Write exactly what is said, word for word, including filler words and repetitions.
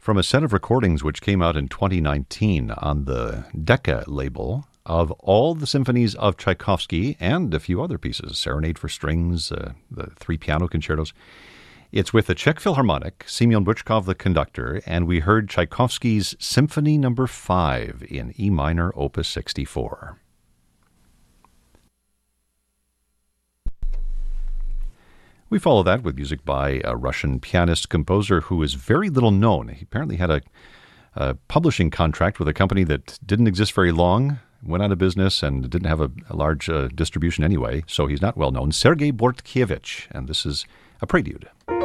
from a set of recordings which came out in twenty nineteen on the Decca label of all the symphonies of Tchaikovsky and a few other pieces, Serenade for Strings, uh, the three piano concertos. It's with the Czech Philharmonic, Semyon Bychkov the conductor, and we heard Tchaikovsky's Symphony Number five in E minor, Opus sixty-four. We follow that with music by a Russian pianist-composer who is very little known. He apparently had a, a publishing contract with a company that didn't exist very long, went out of business, and didn't have a, a large uh, distribution anyway, so he's not well known. Sergei Bortkiewicz, and this is a prelude.